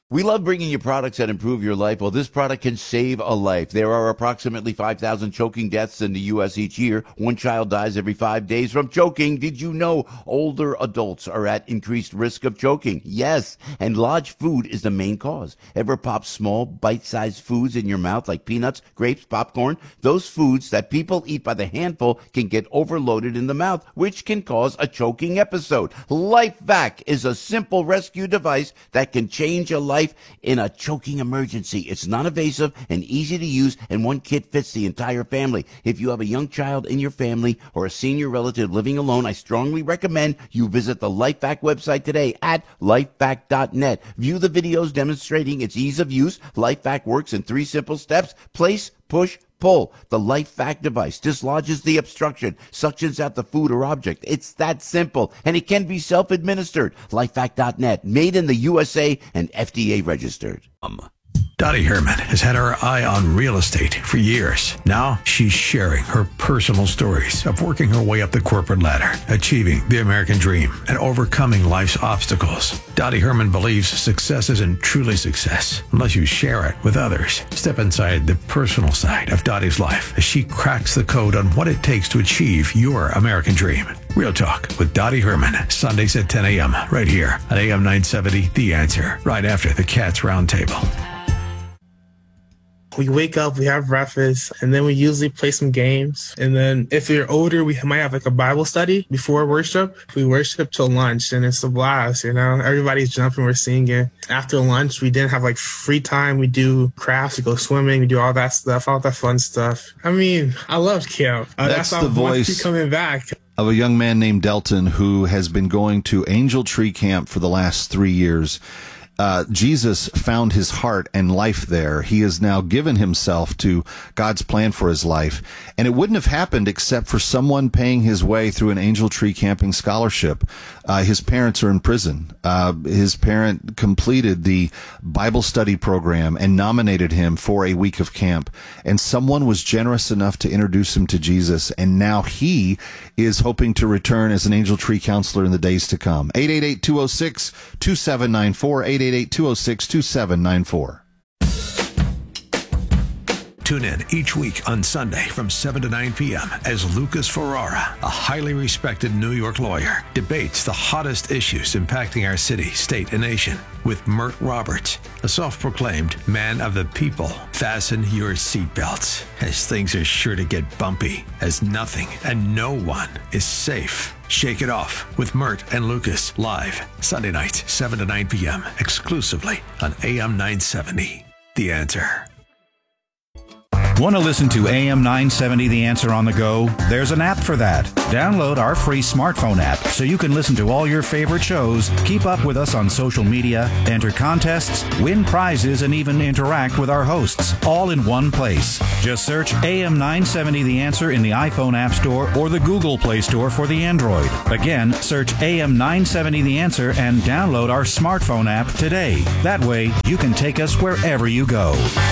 We love bringing you products that improve your life. Well, this product can save a life. There are approximately 5,000 choking deaths in the U.S. each year. One child dies every 5 days from choking. Did you know older adults are at increased risk of choking? Yes, and large food is the main cause. Ever pop small, bite-sized foods in your mouth like peanuts, grapes, popcorn? Those foods that people eat by the handful can get overloaded in the mouth, which can cause a choking episode. LifeVac is a simple rescue device that can change a life in a choking emergency. It's non-invasive and easy to use, and one kit fits the entire family. If you have a young child in your family or a senior relative living alone, I strongly recommend you visit the LifeVac website today at lifevac.net. View the videos demonstrating its ease of use. LifeVac works in 3 simple steps: place, push, pull. The LifeVac device dislodges the obstruction, suctions out the food or object. It's that simple, and it can be self-administered. LifeVac.net, made in the USA and FDA registered. Dottie Herman has had her eye on real estate for years. Now she's sharing her personal stories of working her way up the corporate ladder, achieving the American dream, and overcoming life's obstacles. Dottie Herman believes success isn't truly success unless you share it with others. Step inside the personal side of Dottie's life as she cracks the code on what it takes to achieve your American dream. Real Talk with Dottie Herman, Sundays at 10 a.m. right here on AM 970, The Answer, right after the Cats Roundtable. We wake up, we have breakfast, and then we usually play some games. And then if we're older, we might have like a Bible study before worship. We worship till lunch, and it's a blast, you know? Everybody's jumping, we're singing. After lunch, we didn't have like free time. We do crafts, we go swimming, we do all that stuff, all that fun stuff. I mean, I love camp. That's the voice coming back of a young man named Delton who has been going to Angel Tree Camp for the last 3 years. Jesus found his heart and life there. He has now given himself to God's plan for his life. And it wouldn't have happened except for someone paying his way through an Angel Tree Camping scholarship. His parents are in prison. His parent completed the Bible study program and nominated him for a week of camp. And someone was generous enough to introduce him to Jesus. And now he is hoping to return as an Angel Tree counselor in the days to come. 888-206-2794, 888-206-2794. Tune in each week on Sunday from 7 to 9 p.m. as Lucas Ferrara, a highly respected New York lawyer, debates the hottest issues impacting our city, state, and nation with Mert Roberts, a self-proclaimed man of the people. Fasten your seatbelts, as things are sure to get bumpy, as nothing and no one is safe. Shake It Off with Mert and Lucas, live Sunday nights, 7 to 9 p.m., exclusively on AM 970. The Answer. Want to listen to AM 970 The Answer on the go? There's an app for that. Download our free smartphone app so you can listen to all your favorite shows, keep up with us on social media, enter contests, win prizes, and even interact with our hosts, all in one place. Just search AM 970 The Answer in the iPhone App Store or the Google Play Store for the Android. Again, search AM 970 The Answer and download our smartphone app today. That way, you can take us wherever you go.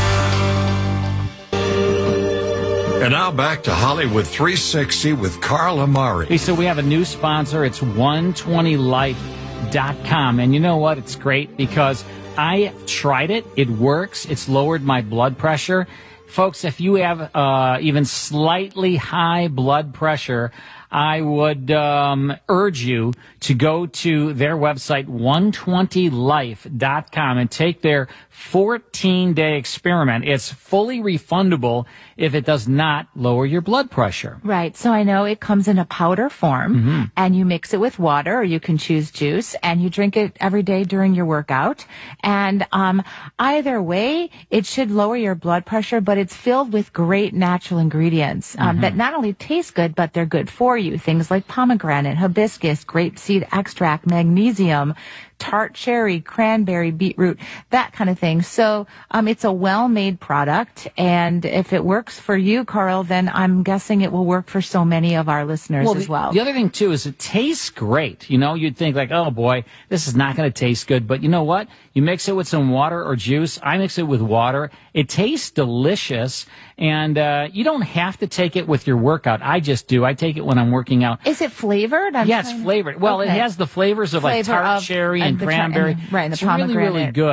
And now back to Hollywood 360 with Carl Amari. Hey, so we have a new sponsor. It's 120life.com. And you know what? It's great because I tried it. It works. It's lowered my blood pressure. Folks, if you have even slightly high blood pressure, I would urge you to go to their website, 120life.com, and take their 14-day experiment. It's fully refundable if it does not lower your blood pressure. Right. So I know it comes in a powder form, and you mix it with water, or you can choose juice, and you drink it every day during your workout. And either way, it should lower your blood pressure, but it's filled with great natural ingredients that not only taste good, but they're good for you. Things like pomegranate, hibiscus, grapeseed extract, magnesium, tart cherry, cranberry, beetroot, that kind of thing. So it's a well-made product, and if it works for you, Carl, then I'm guessing it will work for so many of our listeners as well. The other thing, too, is it tastes great. You know, you'd think like, oh, boy, this is not going to taste good. But you know what? You mix it with some water or juice. I mix it with water. It tastes delicious, and you don't have to take it with your workout. I just do. I take it when I'm working out. Is it flavored? It's flavored. Well, okay. It has the flavors of like tart cherry and cranberry. Right, and the it's pomegranate. really, really good.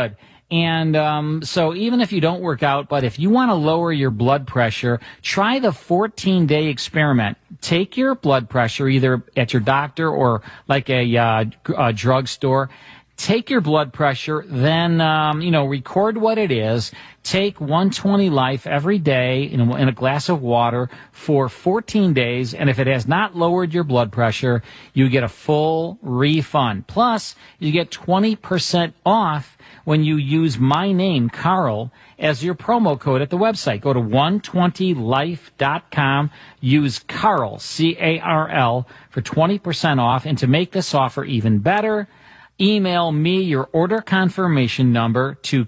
And so even if you don't work out, but if you want to lower your blood pressure, try the 14-day experiment. Take your blood pressure either at your doctor or like a drugstore. Take your blood pressure, then, record what it is. Take 120 Life every day in a glass of water for 14 days. And if it has not lowered your blood pressure, you get a full refund. Plus, you get 20% off when you use my name, Carl, as your promo code at the website. Go to 120life.com. Use Carl, C-A-R-L, for 20% off. And to make this offer even better, email me your order confirmation number to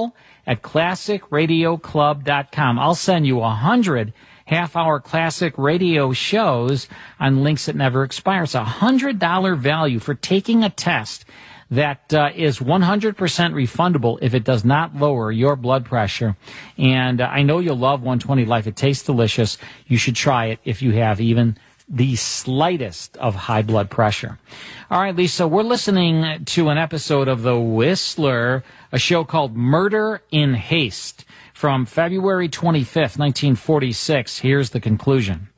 carl@classicradioclub.com. I'll send you 100 half-hour classic radio shows on links that never expire. It's a $100 value for taking a test that is 100% refundable if it does not lower your blood pressure. And I know you'll love 120 Life. It tastes delicious. You should try it if you have even the slightest of high blood pressure. All right, Lisa, we're listening to an episode of The Whistler, a show called Murder in Haste from February 25th, 1946. Here's the conclusion.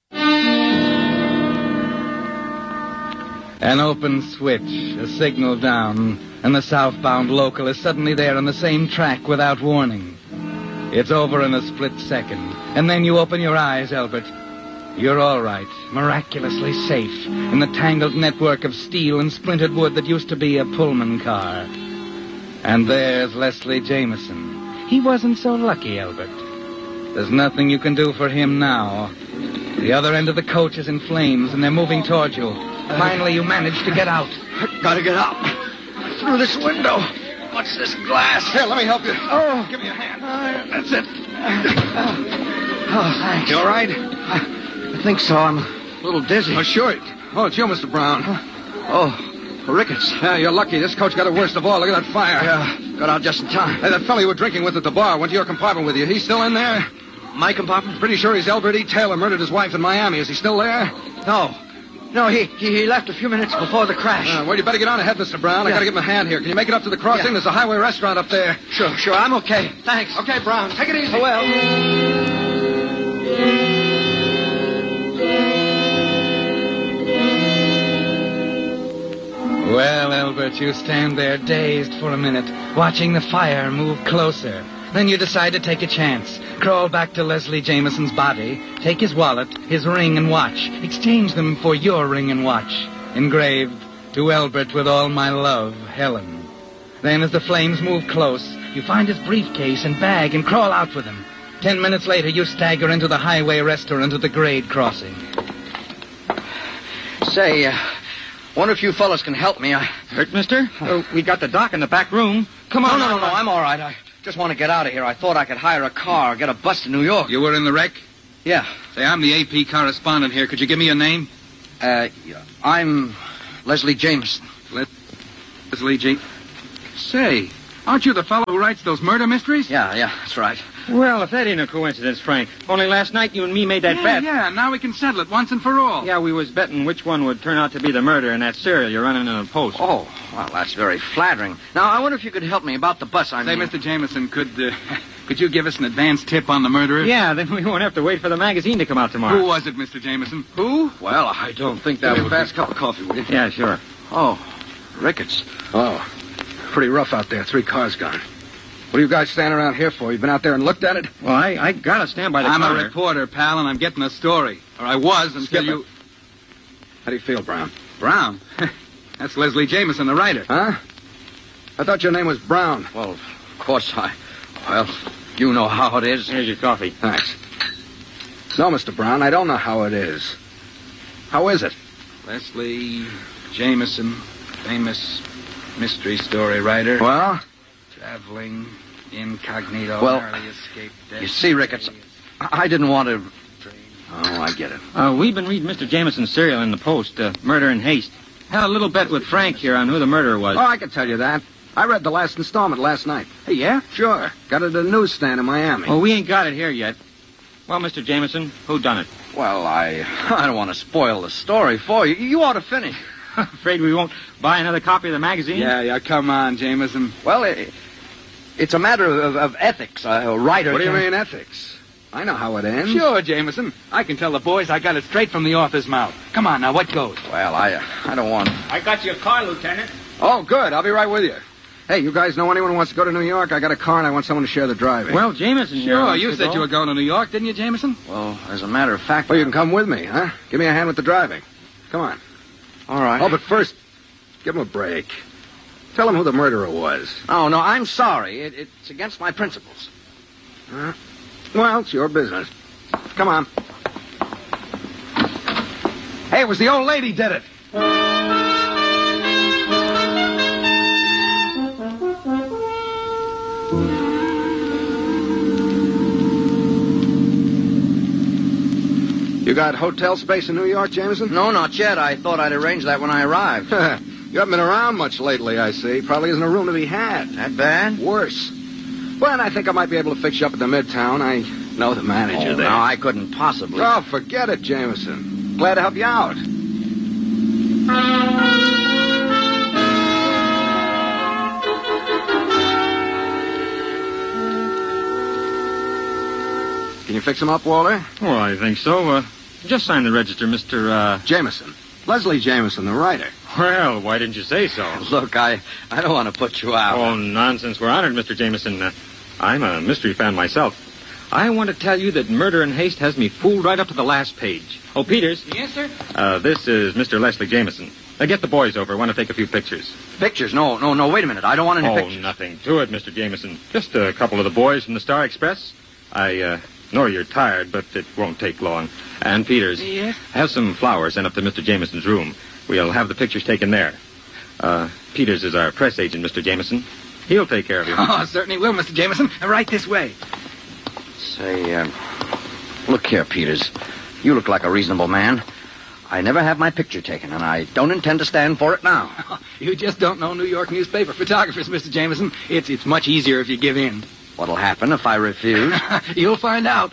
An open switch, a signal down, and the southbound local is suddenly there on the same track without warning. It's over in a split second, and then you open your eyes, Albert. You're all right, miraculously safe in the tangled network of steel and splintered wood that used to be a Pullman car. And there's Leslie Jameson. He wasn't so lucky, Albert. There's nothing you can do for him now. The other end of the coach is in flames, and they're moving towards you. Finally, you manage to get out. I gotta get out. Through this window. What's this glass? Here, let me help you. Oh. Give me a hand. That's it. Oh, thanks. You all right? I think so. I'm a little dizzy. Oh, sure. Oh, it's you, Mr. Brown. Oh, Ricketts. Yeah, you're lucky. This coach got it worst of all. Look at that fire. Yeah, got out just in time. Hey, that fellow you were drinking with at the bar went to your compartment with you. He's still in there? My compartment? Pretty sure he's Albert E. Taylor, murdered his wife in Miami. Is he still there? No, he left a few minutes before the crash. Well, you better get on ahead, Mr. Brown. I gotta give him a hand here. Can you make it up to the crossing? Yeah. There's a highway restaurant up there. Sure, I'm okay. Thanks. Okay, Brown, take it easy. Oh, well. Well, Albert, you stand there dazed for a minute, watching the fire move closer. Then you decide to take a chance. Crawl back to Leslie Jameson's body, take his wallet, his ring and watch, exchange them for your ring and watch, engraved, "To Albert with all my love, Helen." Then as the flames move close, you find his briefcase and bag and crawl out with him. 10 minutes later, you stagger into the highway restaurant at the grade crossing. Say, wonder if you fellas can help me. Hurt, mister? We got the doc in the back room. Come on. No, I'm all right. I just want to get out of here. I thought I could hire a car or get a bus to New York. You were in the wreck? Yeah. Say, I'm the AP correspondent here. Could you give me your name? I'm Leslie Jameson. Leslie G. Say, aren't you the fellow who writes those murder mysteries? Yeah, that's right. Well, if that ain't a coincidence, Frank. Only last night you and me made that bet. Yeah, now we can settle it once and for all. Yeah, we was betting which one would turn out to be the murder in that serial you're running in the Post. Oh, well, that's very flattering. Now, I wonder if you could help me about the bus I Say, mean. Mr. Jameson, could you give us an advance tip on the murderer? Yeah, then we won't have to wait for the magazine to come out tomorrow. Who was it, Mr. Jameson? Who? Well, I don't think that Give would me a fast cup of coffee, will you? Yeah, sure. Oh, Ricketts. Oh, pretty rough out there. 3 cars gone. What are you guys standing around here for? You been out there and looked at it? Well, I gotta stand by the I'm counter. a reporter, pal, and I'm getting a story. Or I was until Skip you... How do you feel, Brown? Brown? That's Leslie Jameson, the writer. Huh? I thought your name was Brown. Well, of course Well, you know how it is. Here's your coffee. Thanks. No, Mr. Brown, I don't know how it is. How is it? Leslie Jameson, famous mystery story writer. Well? Traveling incognito. Well, narrowly escaped death. You see, Ricketts, I didn't want to... Oh, I get it. We've been reading Mr. Jameson's serial in the Post, Murder in Haste. Had a little bet with Frank here on who the murderer was. Oh, I can tell you that. I read the last installment last night. Hey, yeah? Sure. Got it at a newsstand in Miami. Well, we ain't got it here yet. Well, Mr. Jameson, who done it? Well, I don't want to spoil the story for you. You ought to finish. Afraid we won't buy another copy of the magazine? Yeah, come on, Jameson. Well, It's a matter of ethics. A writer. What do you mean, ethics? I know how it ends. Sure, Jameson. I can tell the boys I got it straight from the author's mouth. Come on, now, what goes? Well, I don't want... I got your car, Lieutenant. Oh, good. I'll be right with you. Hey, you guys know anyone who wants to go to New York? I got a car and I want someone to share the driving. Well, Jameson... Sure, you said you were going to New York, didn't you, Jameson? Well, as a matter of fact... Well, you can come with me, huh? Give me a hand with the driving. Come on. All right. Oh, but first, give him a break. Tell him who the murderer was. Oh, no, I'm sorry. It's against my principles. Well, it's your business. Come on. Hey, it was the old lady did it. You got hotel space in New York, Jameson? No, not yet. I thought I'd arrange that when I arrived. You haven't been around much lately, I see. Probably isn't a room to be had. That bad? Worse. Well, I think I might be able to fix you up at the Midtown. I know the manager there. No, I couldn't possibly. Oh, forget it, Jameson. Glad to help you out. Can you fix him up, Walter? Well, I think so. Just sign the register, Mr. Jameson. Leslie Jameson, the writer. Well, why didn't you say so? Look, I don't want to put you out. Oh, nonsense. We're honored, Mr. Jameson. I'm a mystery fan myself. I want to tell you that Murder in Haste has me fooled right up to the last page. Oh, Peters. Yes, sir? This is Mr. Leslie Jameson. Get the boys over. I want to take a few pictures. Pictures? No, wait a minute. I don't want any pictures. Oh, nothing to it, Mr. Jameson. Just a couple of the boys from the Star Express. I know you're tired, but it won't take long. And Peters. Yes? Have some flowers sent up to Mr. Jameson's room. We'll have the pictures taken there. Peters is our press agent, Mr. Jameson. He'll take care of you. Oh, certainly will, Mr. Jameson. Right this way. Say, look here, Peters. You look like a reasonable man. I never have my picture taken, and I don't intend to stand for it now. You just don't know New York newspaper photographers, Mr. Jameson. It's much easier if you give in. What'll happen if I refuse? You'll find out.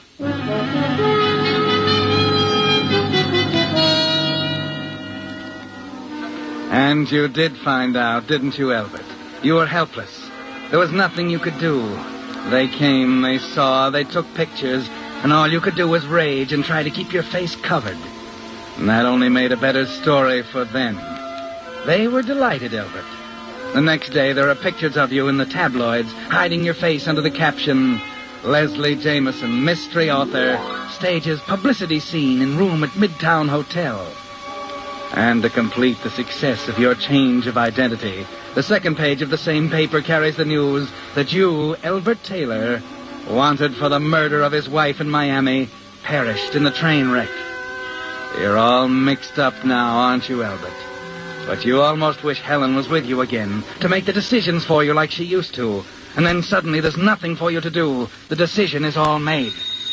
And you did find out, didn't you, Albert? You were helpless. There was nothing you could do. They came, they saw, they took pictures, and all you could do was rage and try to keep your face covered. And that only made a better story for them. They were delighted, Albert. The next day, there are pictures of you in the tabloids, hiding your face under the caption, Leslie Jameson, mystery author, stages publicity scene in room at Midtown Hotel. And to complete the success of your change of identity, the second page of the same paper carries the news that you, Albert Taylor, wanted for the murder of his wife in Miami, perished in the train wreck. You're all mixed up now, aren't you, Albert? But you almost wish Helen was with you again, to make the decisions for you like she used to. And then suddenly there's nothing for you to do. The decision is all made.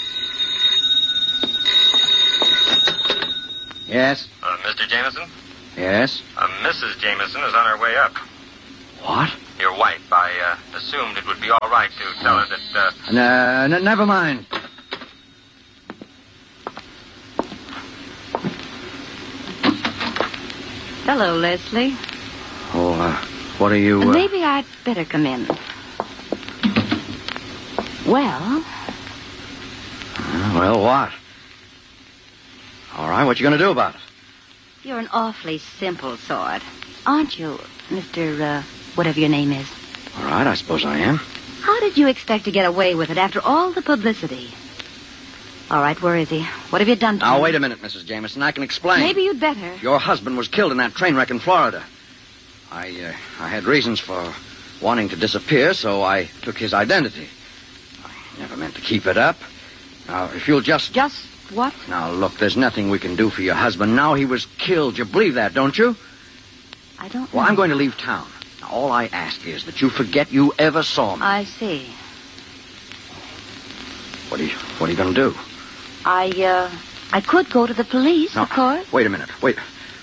Yes? Mr. Jameson? Yes? Mrs. Jameson is on her way up. What? Your wife. I assumed it would be all right to tell her that, Never mind. Hello, Leslie. Oh, what are you... Maybe I'd better come in. Well? Well, what? All right, what you going to do about it? You're an awfully simple sort, aren't you, Mr., whatever your name is? All right, I suppose I am. How did you expect to get away with it after all the publicity? All right, where is he? What have you done to him? Now, wait a minute, Mrs. Jameson. I can explain. Maybe you'd better. Your husband was killed in that train wreck in Florida. I had reasons for wanting to disappear, so I took his identity. I never meant to keep it up. Now, if you'll just... Just what? Now, look, there's nothing we can do for your husband. Now he was killed. You believe that, don't you? I don't know. Well, I'm going to leave town. Now, all I ask is that you forget you ever saw me. I see. What are you going to do? I could go to the police, No, of course. Wait a minute. Wait.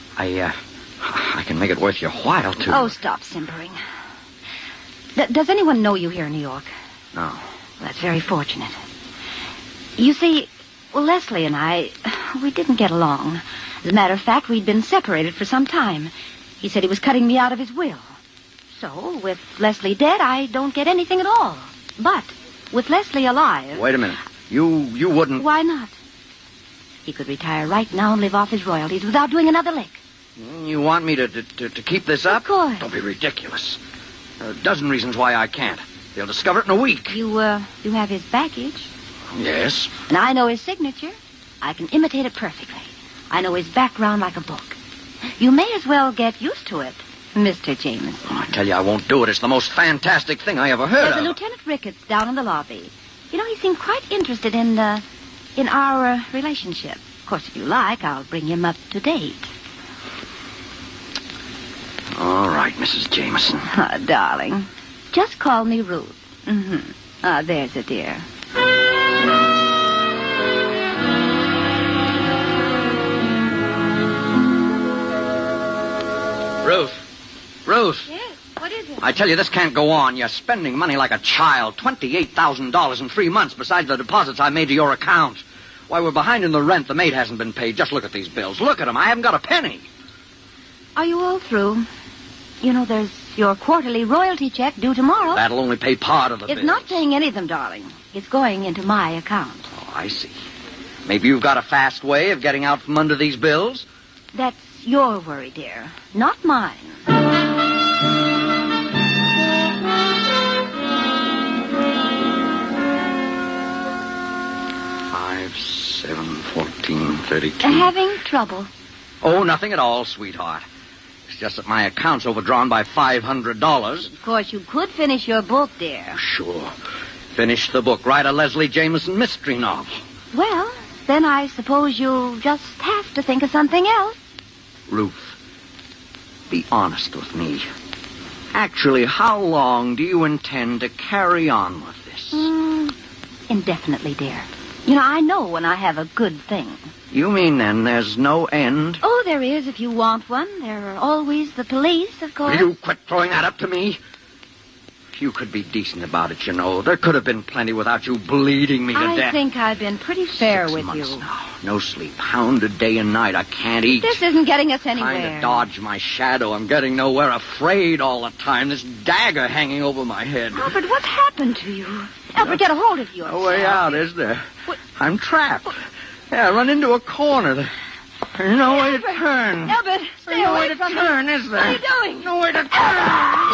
I can make it worth your while to... Oh, stop simpering. Does anyone know you here in New York? No. Well, that's very fortunate. You see, Leslie and I, we didn't get along. As a matter of fact, we'd been separated for some time. He said he was cutting me out of his will. So, with Leslie dead, I don't get anything at all. But with Leslie alive... Wait a minute. You wouldn't... Why not? He could retire right now and live off his royalties without doing another lick. You want me to keep this up? Of course. Don't be ridiculous. There are a dozen reasons why I can't. They'll discover it in a week. You have his baggage. Yes. And I know his signature. I can imitate it perfectly. I know his background like a book. You may as well get used to it, Mr. Jameson. Oh, I tell you, I won't do it. It's the most fantastic thing I ever heard There's of. a Lieutenant Ricketts down in the lobby. You know, he seemed quite interested in our relationship. Of course, if you like, I'll bring him up to date. All right, Mrs. Jameson. Oh, darling. Just call me Ruth. Mm-hmm. Ah, there's a dear. Ruth. Yes, what is it? I tell you, this can't go on. You're spending money like a child. $28,000 in 3 months besides the deposits I made to your account. Why, we're behind in the rent. The maid hasn't been paid. Just look at these bills. Look at them. I haven't got a penny. Are you all through? You know, there's your quarterly royalty check due tomorrow. That'll only pay part of the bills. It's not paying any of them, darling. It's going into my account. Oh, I see. Maybe you've got a fast way of getting out from under these bills? That's your worry, dear, not mine. 5, 7, 14, 32. Having trouble. Oh, nothing at all, sweetheart. It's just that my account's overdrawn by $500. Of course, you could finish your book, dear. Sure. Finish the book. Write a Leslie Jameson mystery novel. Well, then I suppose you'll just have to think of something else. Ruth, be honest with me. Actually, how long do you intend to carry on with this? Indefinitely, dear. You know, I know when I have a good thing. You mean then there's no end? Oh, there is if you want one. There are always the police, of course. Will you quit throwing that up to me? You could be decent about it, you know. There could have been plenty without you bleeding me to death. I think I've been pretty fair 6 with months you. Now. No sleep. Hounded day and night. I can't eat. This isn't getting us anywhere. Trying to dodge my shadow. I'm getting nowhere. Afraid all the time. This dagger hanging over my head. Albert, what's happened to you? Albert, get a hold of yourself. No way out, is there? I'm trapped. Yeah, I run into a corner. There's no way to turn. Albert, stay no away way to from turn, me. is there? What are you doing? No way to turn.